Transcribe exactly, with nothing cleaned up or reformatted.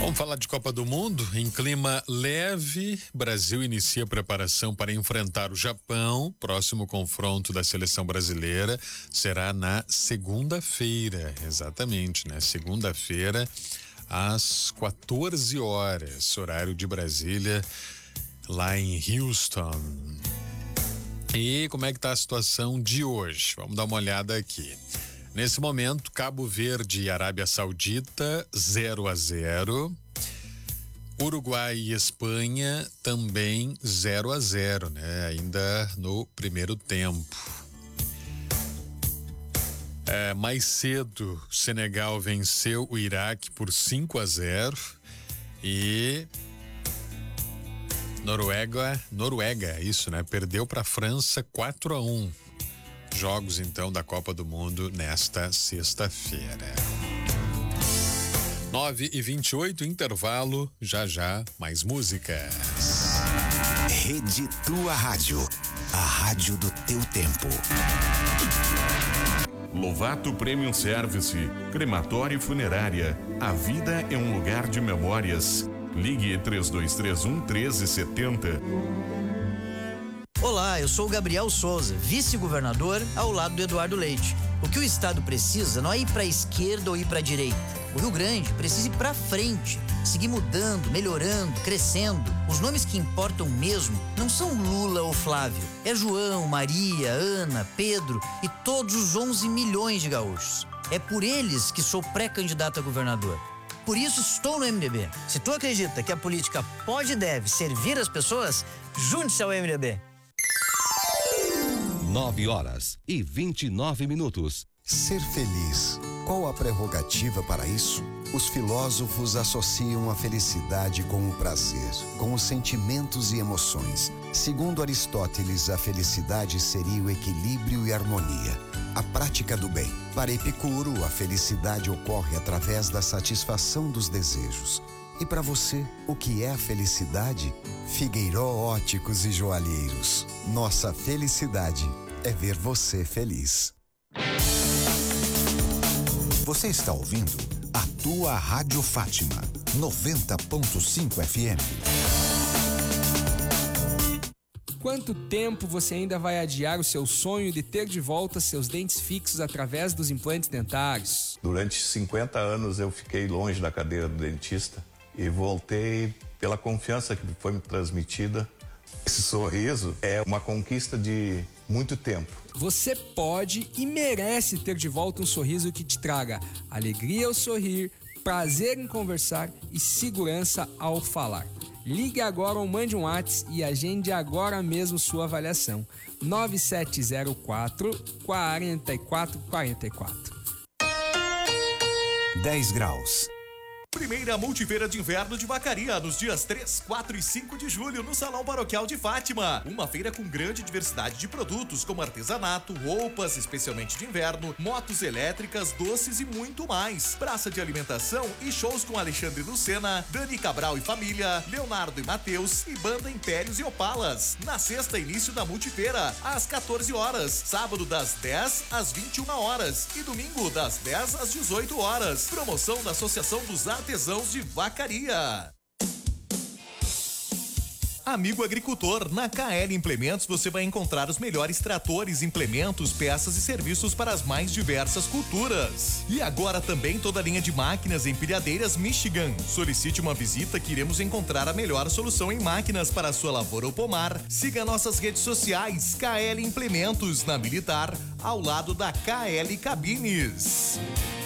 Vamos falar de Copa do Mundo? Em clima leve, Brasil inicia preparação para enfrentar o Japão. Próximo confronto da seleção brasileira será na segunda-feira, exatamente, né? Segunda-feira, às quatorze horas, horário de Brasília, lá em Houston. E como é que tá a situação de hoje? Vamos dar uma olhada aqui. Nesse momento, Cabo Verde e Arábia Saudita, zero a zero. Uruguai e Espanha também zero a zero, né? Ainda no primeiro tempo. É, mais cedo, Senegal venceu o Iraque por cinco a zero e Noruega, Noruega, isso, né? Perdeu para a França quatro a um. Jogos então da Copa do Mundo nesta sexta-feira. nove e vinte e oito, intervalo, já já mais músicas. Rede Tua Rádio, a rádio do teu tempo. Lovato Premium Service, crematório e funerária. A vida é um lugar de memórias. Ligue três dois três um, um três sete zero. Olá, eu sou o Gabriel Souza, vice-governador ao lado do Eduardo Leite. O que o estado precisa não é ir para a esquerda ou ir para a direita. O Rio Grande precisa ir para frente, seguir mudando, melhorando, crescendo. Os nomes que importam mesmo não são Lula ou Flávio. É João, Maria, Ana, Pedro e todos os onze milhões de gaúchos. É por eles que sou pré-candidato a governador. Por isso estou no M D B. Se tu acredita que a política pode e deve servir as pessoas, junte-se ao M D B. Nove horas e vinte e nove minutos. Ser feliz. Qual a prerrogativa para isso? Os filósofos associam a felicidade com o prazer, com os sentimentos e emoções. Segundo Aristóteles, a felicidade seria o equilíbrio e harmonia, a prática do bem. Para Epicuro, a felicidade ocorre através da satisfação dos desejos. E para você, o que é a felicidade? Figueiró Óticos e Joalheiros. Nossa felicidade é ver você feliz. Você está ouvindo a Tua Rádio Fátima, noventa ponto cinco F M. Quanto tempo você ainda vai adiar o seu sonho de ter de volta seus dentes fixos através dos implantes dentários? Durante cinquenta anos eu fiquei longe da cadeira do dentista e voltei pela confiança que foi me transmitida. Esse sorriso é uma conquista de muito tempo. Você pode e merece ter de volta um sorriso que te traga alegria ao sorrir, prazer em conversar e segurança ao falar. Ligue agora ou mande um WhatsApp e agende agora mesmo sua avaliação. nove sete zero quatro, quatro quatro quatro quatro. dez graus. Primeira Multifeira de Inverno de Vacaria, nos dias três, quatro e cinco de julho, no Salão Paroquial de Fátima. Uma feira com grande diversidade de produtos, como artesanato, roupas, especialmente de inverno, motos elétricas, doces e muito mais. Praça de alimentação e shows com Alexandre Lucena, Dani Cabral e família, Leonardo e Matheus e Banda Impérios e Opalas. Na sexta, início da Multifeira, às quatorze horas. Sábado, das dez às vinte e uma horas. E domingo, das dez às dezoito horas. Promoção da Associação dos Artesãos de Vacaria. Amigo agricultor, na K L Implementos você vai encontrar os melhores tratores, implementos, peças e serviços para as mais diversas culturas. E agora também toda a linha de máquinas e empilhadeiras Michigan. Solicite uma visita que iremos encontrar a melhor solução em máquinas para a sua lavoura ou pomar. Siga nossas redes sociais, K L Implementos, na Militar, ao lado da K L Cabines.